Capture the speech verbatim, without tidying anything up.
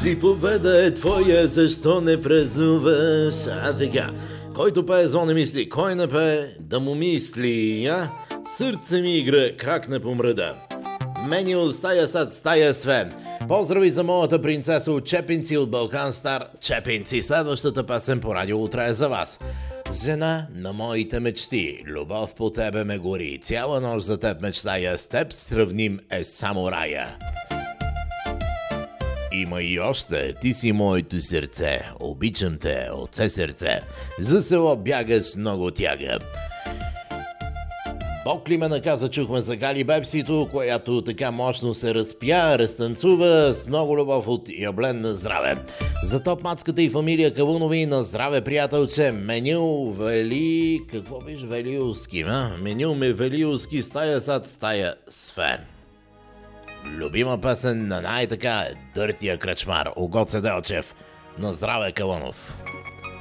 си победа е твоя, защо не празнуваш? А така, който пее, зло не мисли, кой не пее, да му мисли, а? Сърце ми игра, как не помръда. Меню, стая сад, стая свен. Поздрави за моята принцеса от Чепинци, от Балкан Стар Чепинци. Следващата песен по Радио Утре е за вас. Жена на моите мечти, любов по тебе ме гори, цяла нощ за теб мечтая, с теб сравним е само рая. Има и още, ти си моето сърце, обичам те от все сърце, за село бягаш много тяга. Бог ли ме наказа, чухме за Гали Бепсито, която така мощно се разпя, разтанцува с много любов от Яблен на здраве. За топ-мацката и фамилия Кавунови на здраве, приятелче. Меню Вели... Какво биш? Велиуски, а? Меню ми Велиуски, стая сад, стая сфен. Любима песен на най-така дъртия кръчмар Огоце Делчев. На здраве, Кавунов.